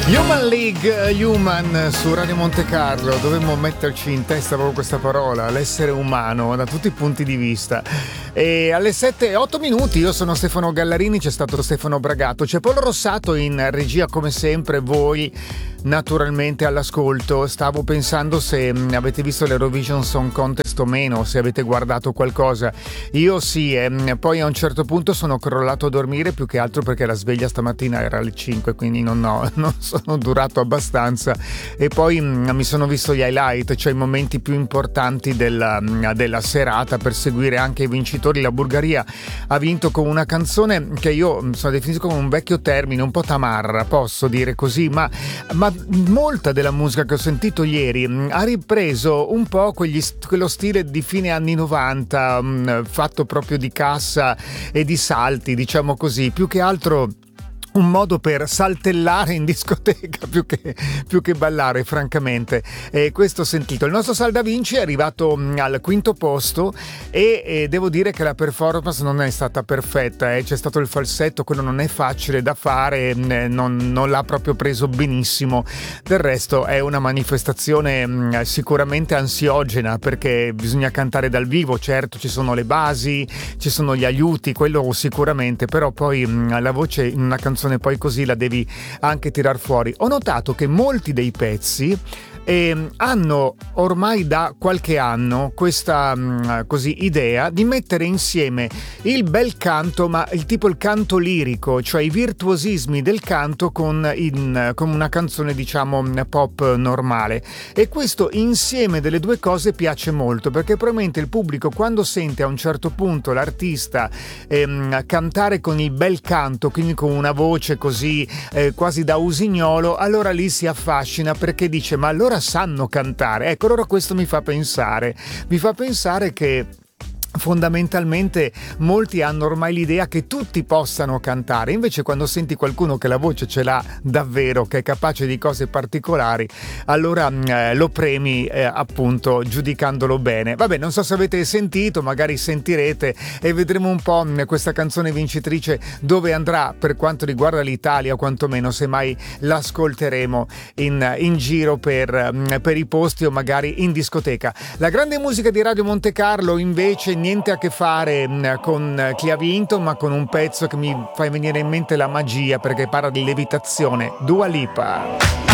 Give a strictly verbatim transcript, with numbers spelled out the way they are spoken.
Human League, Human su Radio Monte Carlo. Dovremmo metterci in testa proprio questa parola, l'essere umano, da tutti i punti di vista. E alle sette e otto minuti, io sono Stefano Gallarini, c'è stato Stefano Bragato, c'è Paolo Rossato in regia come sempre, voi naturalmente all'ascolto. Stavo pensando se avete visto l'Eurovision Song Contest o meno, se avete guardato qualcosa. Io sì, e poi a un certo punto sono crollato a dormire, più che altro perché la sveglia stamattina era alle cinque, quindi non, ho, non sono durato abbastanza, e poi mh, mi sono visto gli highlight, cioè i momenti più importanti della, della serata, per seguire anche i vincitori. La Bulgaria ha vinto con una canzone che io sono definito come un vecchio termine, un po' tamarra, posso dire così, ma, ma molta della musica che ho sentito ieri mh, ha ripreso un po' quegli, quello stile di fine anni novanta, mh, fatto proprio di cassa e di salti, diciamo così, più che altro un modo per saltellare in discoteca più che, più che ballare, francamente. E questo ho sentito. Il nostro Salda Vinci è arrivato mh, al quinto posto e, e devo dire che la performance non è stata perfetta, eh. C'è stato il falsetto, quello non è facile da fare, mh, non, non l'ha proprio preso benissimo. Del resto è una manifestazione mh, sicuramente ansiogena, perché bisogna cantare dal vivo. Certo, ci sono le basi, ci sono gli aiuti, quello sicuramente, però poi mh, la voce in una canzone poi così la devi anche tirar fuori. Ho notato che molti dei pezzi eh, hanno ormai da qualche anno questa mh, così idea di mettere insieme il bel canto, ma il tipo il canto lirico, cioè i virtuosismi del canto con, in, con una canzone diciamo pop normale, e questo insieme delle due cose piace molto, perché probabilmente il pubblico, quando sente a un certo punto l'artista ehm, cantare con il bel canto, quindi con una voce così eh, quasi da usignolo, allora lì si affascina, perché dice: ma allora sanno cantare. Ecco, allora questo mi fa pensare, mi fa pensare che fondamentalmente molti hanno ormai l'idea che tutti possano cantare, invece quando senti qualcuno che la voce ce l'ha davvero, che è capace di cose particolari, allora eh, lo premi eh, appunto giudicandolo bene. Vabbè, non so se avete sentito, magari sentirete e vedremo un po' questa canzone vincitrice dove andrà per quanto riguarda l'Italia, o quantomeno se mai l'ascolteremo in, in giro per, per i posti o magari in discoteca. La grande musica di Radio Monte Carlo invece niente a che fare con chi ha vinto, ma con un pezzo che mi fa venire in mente la magia, perché parla di levitazione. Dua Lipa.